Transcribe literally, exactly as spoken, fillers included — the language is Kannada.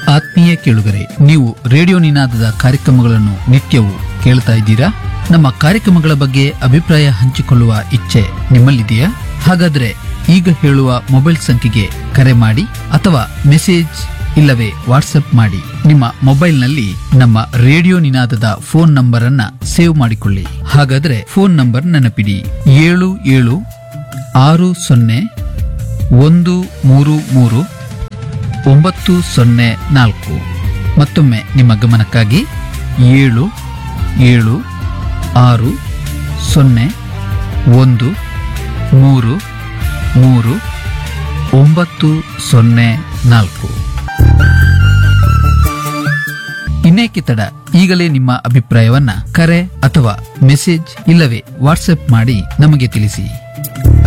ಆತ್ಮೀಯ ಕೇಳುಗರೆ, ನೀವು ರೇಡಿಯೋ ನಿನಾದದ ಕಾರ್ಯಕ್ರಮಗಳನ್ನು ನಿತ್ಯವೂ ಕೇಳ್ತಾ ಇದ್ದೀರಾ? ನಮ್ಮ ಕಾರ್ಯಕ್ರಮಗಳ ಬಗ್ಗೆ ಅಭಿಪ್ರಾಯ ಹಂಚಿಕೊಳ್ಳುವ ಇಚ್ಛೆ ನಿಮ್ಮಲ್ಲಿದೆಯಾ? ಹಾಗಾದ್ರೆ ಈಗ ಹೇಳುವ ಮೊಬೈಲ್ ಸಂಖ್ಯೆಗೆ ಕರೆ ಮಾಡಿ ಅಥವಾ ಮೆಸೇಜ್ ಇಲ್ಲವೇ ವಾಟ್ಸ್ಆಪ್ ಮಾಡಿ. ನಿಮ್ಮ ಮೊಬೈಲ್ನಲ್ಲಿ ನಮ್ಮ ರೇಡಿಯೋ ನಿನಾದದ ಫೋನ್ ನಂಬರ್ ಅನ್ನ ಸೇವ್ ಮಾಡಿಕೊಳ್ಳಿ. ಹಾಗಾದ್ರೆ ಫೋನ್ ನಂಬರ್ ನೆನಪಿಡಿ: ಏಳು ಏಳು ಆರು ಸೊನ್ನೆ ಒಂದು ಮೂರು ಮೂರು ಒಂಬತ್ತು ಸೊನ್ನೆ ನಾಲ್ಕು. ಮತ್ತೊಮ್ಮೆ ನಿಮ್ಮ ಗಮನಕ್ಕಾಗಿ ಏಳು ಏಳು ಆರು ಸೊನ್ನೆ ಒಂದು ಮೂರು ಮೂರು ಒಂಬತ್ತು ಸೊನ್ನೆ ನಾಲ್ಕು. ಇನ್ನೇಕೆ ತಡ, ಈಗಲೇ ನಿಮ್ಮ ಅಭಿಪ್ರಾಯವನ್ನ ಕರೆ ಅಥವಾ ಮೆಸೇಜ್ ಇಲ್ಲವೇ ವಾಟ್ಸ್ಆಪ್ ಮಾಡಿ ನಮಗೆ ತಿಳಿಸಿ.